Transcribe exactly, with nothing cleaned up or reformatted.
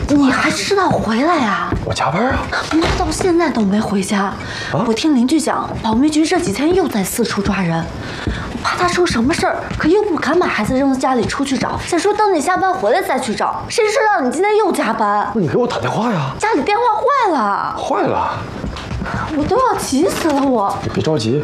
你还知道回来呀？ 我加班啊！ 妈到现在都没回家。啊、我听邻居讲，保密局这几天又在四处抓人，我怕他出什么事儿，可又不敢把孩子扔在家里出去找。想说等你下班回来再去找，谁知道你今天又加班？ 那你给我打电话呀！ 家里电话坏了。 坏了。 我都要急死了我！ 你别着急，